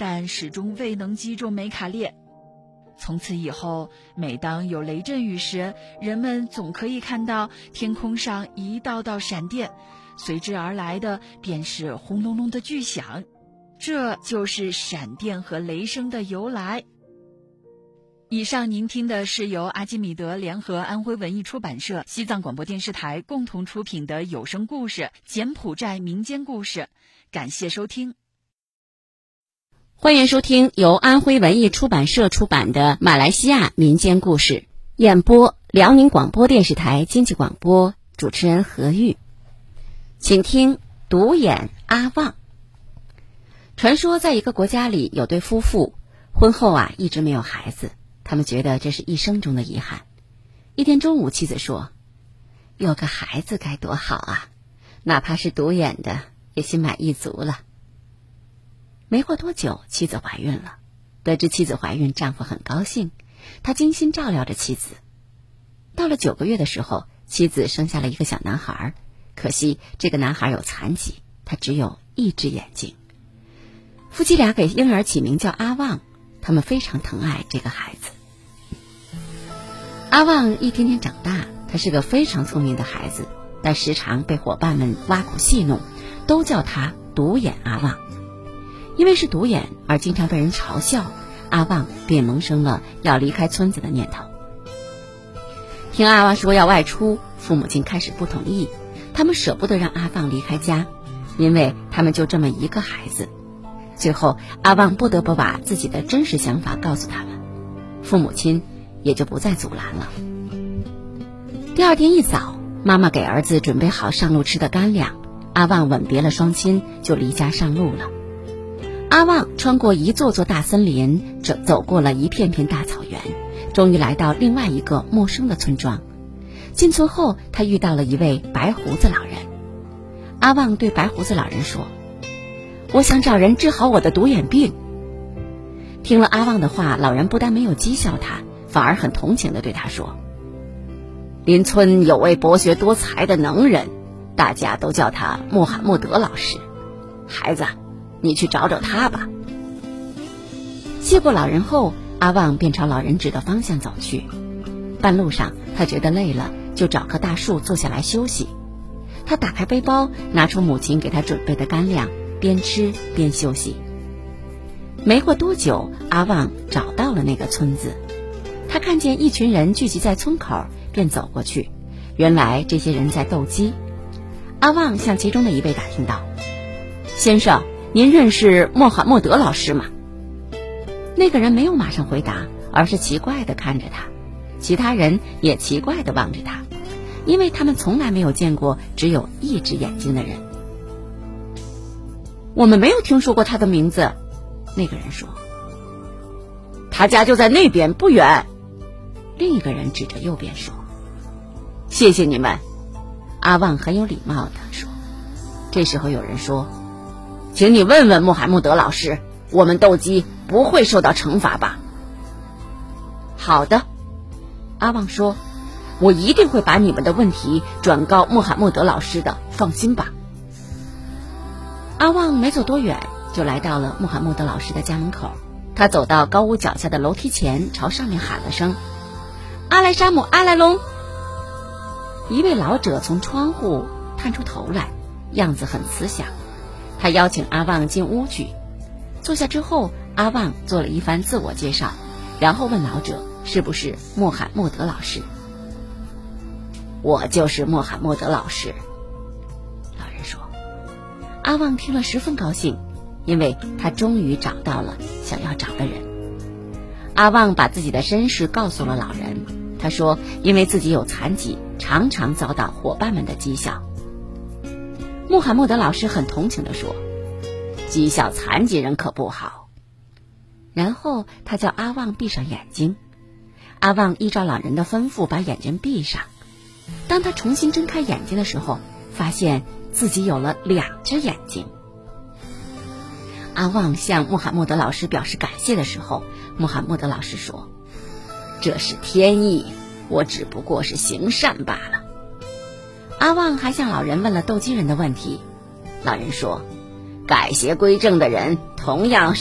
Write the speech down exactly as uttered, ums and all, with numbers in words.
但始终未能击中梅卡列。从此以后，每当有雷阵雨时，人们总可以看到天空上一道道闪电，随之而来的便是轰隆隆的巨响。这就是闪电和雷声的由来。以上您听的是由阿基米德联合安徽文艺出版社、西藏广播电视台共同出品的有声故事《柬埔寨民间故事》，感谢收听。 欢迎收听由安徽文艺出版社出版的马来西亚民间故事，演播辽宁广播电视台经济广播，主持人何玉。请听独眼阿旺。传说在一个国家里有对夫妇，婚后啊一直没有孩子，他们觉得这是一生中的遗憾。一天中午，妻子说，有个孩子该多好啊，哪怕是独眼的也心满意足了。没过多久，妻子怀孕了。得知妻子怀孕，丈夫很高兴，他精心照料着妻子。到了九个月的时候，妻子生下了一个小男孩，可惜这个男孩有残疾，他只有一只眼睛。夫妻俩给婴儿起名叫阿旺，他们非常疼爱这个孩子。阿旺一天天长大，他是个非常聪明的孩子，但时常被伙伴们挖苦戏弄，都叫他独眼阿旺。因为是独眼而经常被人嘲笑，阿旺便萌生了要离开村子的念头。听阿旺说要外出，父母亲开始不同意，他们舍不得让阿旺离开家，因为他们就这么一个孩子。最后阿旺不得不把自己的真实想法告诉他们，父母亲也就不再阻拦了。第二天一早，妈妈给儿子准备好上路吃的干粮，阿旺吻别了双亲，就离家上路了。阿旺穿过一座座大森林，走走过了一片片大草原，终于来到另外一个陌生的村庄。进村后，他遇到了一位白胡子老人。阿旺对白胡子老人说，我想找人治好我的独眼病。听了阿旺的话，老人不但没有讥笑他，反而很同情地对他说，邻村有位博学多才的能人，大家都叫他穆罕默德老师。孩子，你去找找他吧。谢过老人后，阿旺便朝老人指的方向走去。半路上他觉得累了，就找棵大树坐下来休息。他打开背包，拿出母亲给他准备的干粮，边吃边休息。没过多久，阿旺找到了那个村子。他看见一群人聚集在村口，便走过去。原来这些人在斗鸡。阿旺向其中的一位打听道，先生，您认识穆罕默德老师吗？那个人没有马上回答，而是奇怪地看着他。其他人也奇怪地望着他，因为他们从来没有见过只有一只眼睛的人。我们没有听说过他的名字，那个人说。他家就在那边不远，另一个人指着右边说。谢谢你们，阿旺很有礼貌地说。这时候有人说，请你问问穆罕默德老师，我们斗鸡不会受到惩罚吧？好的，阿旺说，我一定会把你们的问题转告穆罕默德老师的，放心吧。阿旺没走多远，就来到了穆罕默德老师的家门口。他走到高屋脚下的楼梯前，朝上面喊了声，阿莱沙姆阿莱隆。一位老者从窗户探出头来，样子很慈祥。他邀请阿旺进屋去。坐下之后，阿旺做了一番自我介绍，然后问老者是不是穆罕默德老师。我就是穆罕默德老师，老人说。阿旺听了十分高兴，因为他终于找到了想要找的人。阿旺把自己的身世告诉了老人，他说因为自己有残疾，常常遭到伙伴们的讥笑。穆罕默德老师很同情地说，讥笑残疾人可不好。然后他叫阿旺闭上眼睛。阿旺依照老人的吩咐把眼睛闭上。当他重新睁开眼睛的时候，发现自己有了两只眼睛。阿旺向穆罕默德老师表示感谢的时候，穆罕默德老师说，这是天意，我只不过是行善罢了。阿旺还向老人问了斗鸡人的问题。老人说，改邪归正的人同样